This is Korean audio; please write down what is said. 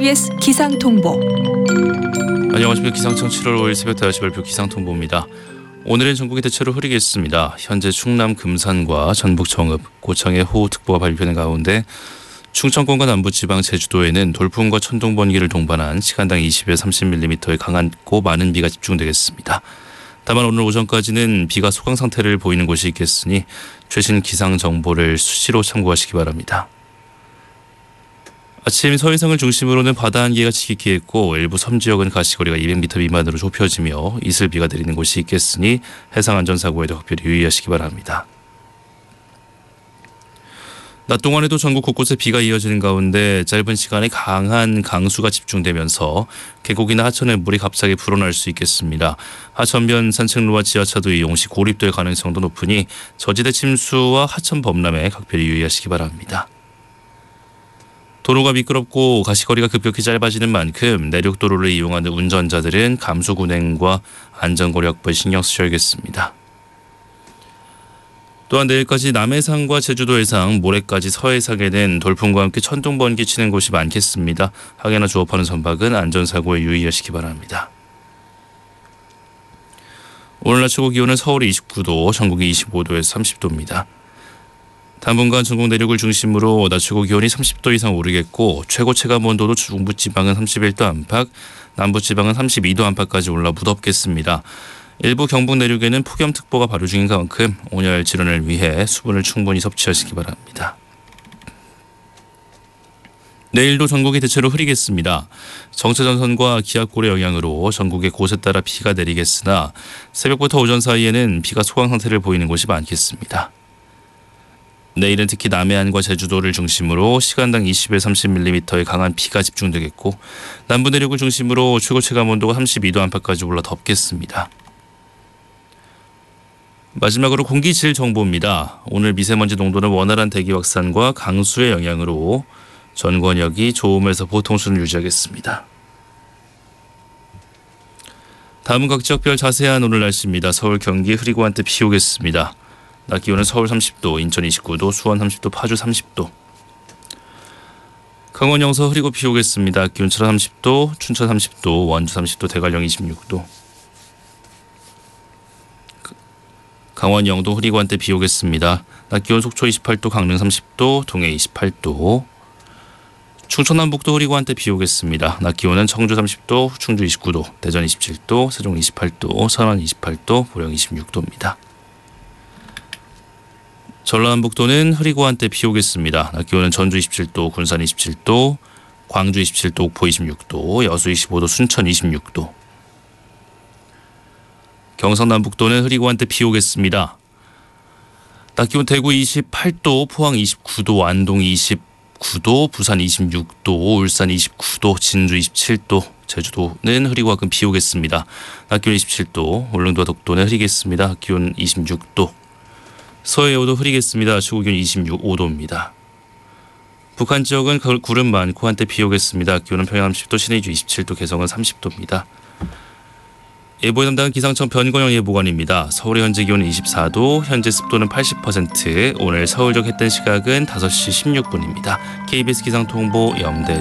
KBS 기상통보. 안녕하십니까. 기상청 7월 5일 새벽 5시 발표 기상통보입니다. 오늘은 전국이 대체로 흐리겠습니다. 현재 충남 금산과 전북 정읍, 고창에 호우특보가 발표된 가운데 충청권과 남부지방 제주도에는 돌풍과 천둥 번개를 동반한 시간당 20에서 30mm의 강하고 많은 비가 집중되겠습니다. 다만 오늘 오전까지는 비가 소강 상태를 보이는 곳이 있겠으니 최신 기상 정보를 수시로 참고하시기 바랍니다. 아침 서해상을 중심으로는 바다 안개가 지기했고 일부 섬 지역은 가시거리가 200m 미만으로 좁혀지며 이슬비가 내리는 곳이 있겠으니 해상 안전사고에도 각별히 유의하시기 바랍니다. 낮 동안에도 전국 곳곳에 비가 이어지는 가운데 짧은 시간에 강한 강수가 집중되면서 계곡이나 하천에 물이 갑자기 불어날 수 있겠습니다. 하천변 산책로와 지하차도 이용 시 고립될 가능성도 높으니 저지대 침수와 하천 범람에 각별히 유의하시기 바랍니다. 도로가 미끄럽고 가시거리가 급격히 짧아지는 만큼 내륙도로를 이용하는 운전자들은 감속 운행과 안전거리 확보에 신경 쓰셔야겠습니다. 또한 내일까지 남해상과 제주도 해상, 모레까지 서해상에는 돌풍과 함께 천둥 번개 치는 곳이 많겠습니다. 항해나 조업하는 선박은 안전사고에 유의하시기 바랍니다. 오늘 낮 최고 기온은 서울이 29도, 전국이 25도에서 30도입니다. 당분간 전국 내륙을 중심으로 낮 최고 기온이 30도 이상 오르겠고 최고 체감 온도도 중부지방은 31도 안팎, 남부지방은 32도 안팎까지 올라 무덥겠습니다. 일부 경북 내륙에는 폭염특보가 발효 중인 만큼 온열 질환을 위해 수분을 충분히 섭취하시기 바랍니다. 내일도 전국이 대체로 흐리겠습니다. 정체전선과 기압골의 영향으로 전국의 곳에 따라 비가 내리겠으나 새벽부터 오전 사이에는 비가 소강 상태를 보이는 곳이 많겠습니다. 내일은 특히 남해안과 제주도를 중심으로 시간당 20에서 30mm의 강한 비가 집중되겠고 남부 내륙을 중심으로 최고 체감 온도가 32도 안팎까지 올라 덥겠습니다. 마지막으로 공기질 정보입니다. 오늘 미세먼지 농도는 원활한 대기 확산과 강수의 영향으로 전 권역이 좋음에서 보통 수준을 유지하겠습니다. 다음은 각 지역별 자세한 오늘 날씨입니다. 서울, 경기 흐리고 한때 비 오겠습니다. 낮 기온은 서울 30도, 인천 29도, 수원 30도, 파주 30도. 강원 영서 흐리고 비 오겠습니다. 기온 철원 30도, 춘천 30도, 원주 30도, 대관령 26도. 강원 영도 흐리고 한때 비 오겠습니다. 낮 기온 속초 28도, 강릉 30도, 동해 28도. 충청 남북도 흐리고 한때 비 오겠습니다. 낮 기온은 청주 30도, 충주 29도, 대전 27도, 세종 28도, 서안 28도, 보령 26도입니다. 전라남북도는 흐리고 한때 비 오겠습니다. 낮 기온은 전주 27도, 군산 27도, 광주 27도, 옥포 26도, 여수 25도, 순천 26도. 경상남북도는 흐리고 한때 비 오겠습니다. 낮 기온 대구 28도, 포항 29도, 안동 29도, 부산 26도, 울산 29도, 진주 27도, 제주도는 흐리고 가끔 비 오겠습니다. 낮 기온 27도, 울릉도와 독도는 흐리겠습니다. 낮 기온 26도. 서해오도 흐리겠습니다. 최고 기온 25도입니다. 북한 지역은 구름 많고 한때 비 오겠습니다. 기온은 평양 30도, 신의주 27도, 개성은 30도입니다. 예보에 담당한 기상청 변건영 예보관입니다. 서울의 현재 기온은 24도, 현재 습도는 80%, 오늘 서울적 햇뜬 시각은 5시 16분입니다. KBS 기상통보 염대준